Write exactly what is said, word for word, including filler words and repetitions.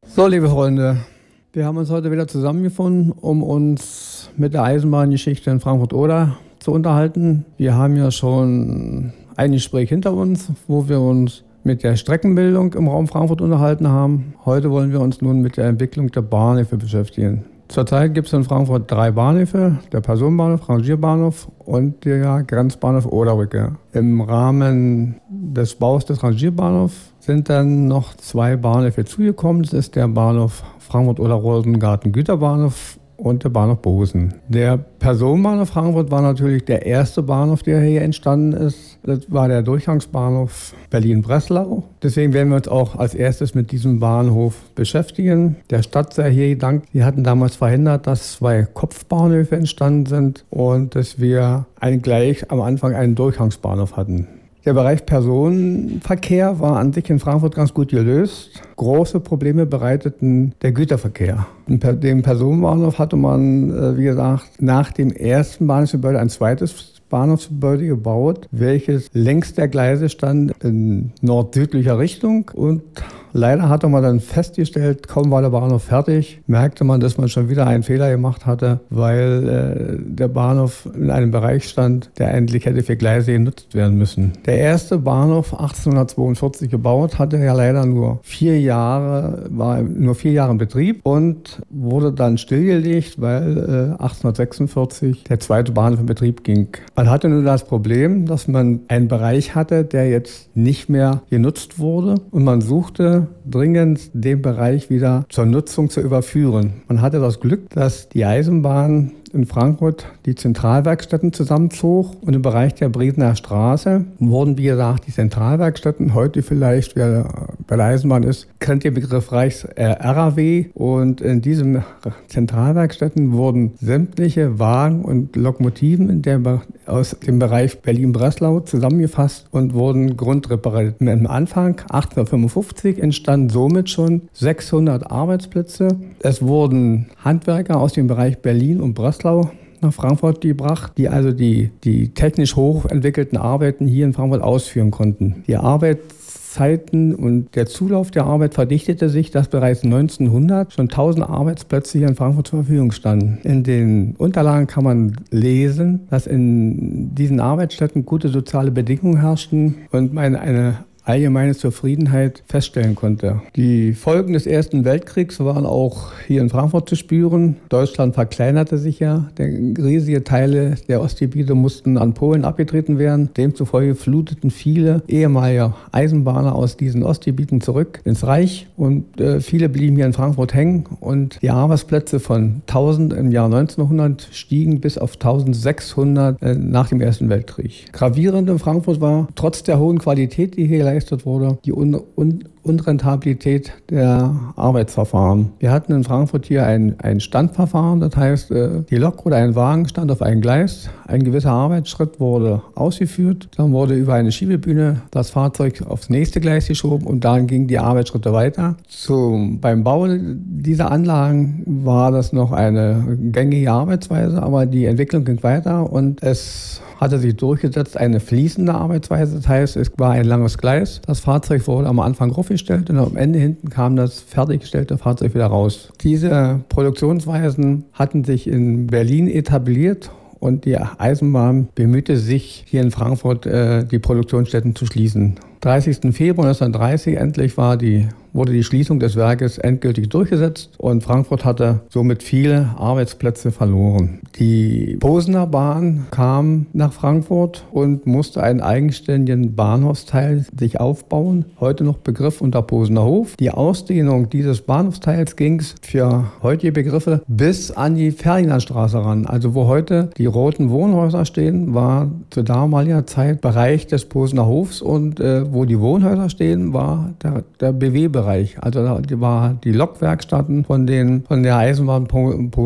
So, liebe Freunde, wir haben uns heute wieder zusammengefunden, um uns mit der Eisenbahngeschichte in Frankfurt-Oder zu unterhalten. Wir haben ja schon ein Gespräch hinter uns, wo wir uns mit der Streckenbildung im Raum Frankfurt unterhalten haben. Heute wollen wir uns nun mit der Entwicklung der Bahnhöfe beschäftigen. Zurzeit gibt es in Frankfurt drei Bahnhöfe, der Personenbahnhof, Rangierbahnhof und der Grenzbahnhof Oderbrücke. Im Rahmen des Baus des Rangierbahnhofs sind dann noch zwei Bahnhöfe zugekommen. Das ist der Bahnhof Frankfurt-Oder-Rosengarten-Güterbahnhof und der Bahnhof Bosen. Der Personenbahnhof Frankfurt war natürlich der erste Bahnhof, der hier entstanden ist. Das war der Durchgangsbahnhof Berlin-Breslau. Deswegen werden wir uns auch als erstes mit diesem Bahnhof beschäftigen. Der Stadt sei hier gedankt. Sie hatten damals verhindert, dass zwei Kopfbahnhöfe entstanden sind und dass wir einen gleich am Anfang einen Durchgangsbahnhof hatten. Der Bereich Personenverkehr war an sich in Frankfurt ganz gut gelöst. Große Probleme bereiteten der Güterverkehr. Dem Personenbahnhof hatte man, wie gesagt, nach dem ersten Bahnhofsgebäude ein zweites Bahnhofsgebäude gebaut, welches längs der Gleise stand in nord-südlicher Richtung. Und leider hatte man dann festgestellt, kaum war der Bahnhof fertig, merkte man, dass man schon wieder einen Fehler gemacht hatte, weil äh, der Bahnhof in einem Bereich stand, der eigentlich hätte für Gleise genutzt werden müssen. Der erste Bahnhof, achtzehnhundertzweiundvierzig gebaut, hatte ja leider nur vier Jahre, war nur vier Jahre in Betrieb und wurde dann stillgelegt, weil äh, achtzehnhundertsechsundvierzig der zweite Bahnhof in Betrieb ging. Man hatte nur das Problem, dass man einen Bereich hatte, der jetzt nicht mehr genutzt wurde und man suchte dringend den Bereich wieder zur Nutzung zu überführen. Man hatte das Glück, dass die Eisenbahn in Frankfurt die Zentralwerkstätten zusammenzog und im Bereich der Briesener Straße wurden, wie gesagt, die Zentralwerkstätten, heute vielleicht, wer bei der Eisenbahn ist, kennt den Begriff Reichs äh, R A W, und in diesen Zentralwerkstätten wurden sämtliche Wagen und Lokomotiven in der, aus dem Bereich Berlin-Breslau zusammengefasst und wurden grundrepariert. Am Anfang, achtzehnhundertfünfundfünfzig, entstanden somit schon sechshundert Arbeitsplätze. Es wurden Handwerker aus dem Bereich Berlin und Breslau nach Frankfurt gebracht, die also die, die technisch hochentwickelten Arbeiten hier in Frankfurt ausführen konnten. Die Arbeitszeiten und der Zulauf der Arbeit verdichtete sich, dass bereits neunzehnhundert schon tausend Arbeitsplätze hier in Frankfurt zur Verfügung standen. In den Unterlagen kann man lesen, dass in diesen Arbeitsstätten gute soziale Bedingungen herrschten und eine, eine allgemeine Zufriedenheit feststellen konnte. Die Folgen des Ersten Weltkriegs waren auch hier in Frankfurt zu spüren. Deutschland verkleinerte sich ja. Riesige Teile der Ostgebiete mussten an Polen abgetreten werden. Demzufolge fluteten viele ehemalige Eisenbahner aus diesen Ostgebieten zurück ins Reich und äh, viele blieben hier in Frankfurt hängen und die Arbeitsplätze von tausend im Jahr neunzehnhundert stiegen bis auf eintausendsechshundert äh, nach dem Ersten Weltkrieg. Gravierend in Frankfurt war, trotz der hohen Qualität, die hier wurde, die Un- Un- Unrentabilität der Arbeitsverfahren. Wir hatten in Frankfurt hier ein, ein Standverfahren, das heißt, die Lok oder ein Wagen stand auf einem Gleis, ein gewisser Arbeitsschritt wurde ausgeführt, dann wurde über eine Schiebebühne das Fahrzeug aufs nächste Gleis geschoben und dann gingen die Arbeitsschritte weiter. Zum, beim Bau dieser Anlagen war das noch eine gängige Arbeitsweise, aber die Entwicklung ging weiter und es hatte sich durchgesetzt eine fließende Arbeitsweise. Das heißt, es war ein langes Gleis. Das Fahrzeug wurde am Anfang aufgestellt und am Ende hinten kam das fertiggestellte Fahrzeug wieder raus. Diese Produktionsweisen hatten sich in Berlin etabliert und die Eisenbahn bemühte sich, hier in Frankfurt äh, die Produktionsstätten zu schließen. dreißigsten Februar neunzehnhundertdreißig endlich war die, wurde die Schließung des Werkes endgültig durchgesetzt und Frankfurt hatte somit viele Arbeitsplätze verloren. Die Bosener Bahn kam nach Frankfurt und musste einen eigenständigen Bahnhofsteil sich aufbauen, heute noch Begriff unter Bosener Hof. Die Ausdehnung dieses Bahnhofsteils ging für heutige Begriffe bis an die Ferdinandstraße ran. Also wo heute die roten Wohnhäuser stehen, war zu damaliger Zeit Bereich des Bosener Hofs und äh, wo die Wohnhäuser stehen, war der, der B W-Bereich. Also da war die Lokwerkstätten von, den, von der Eisenbahn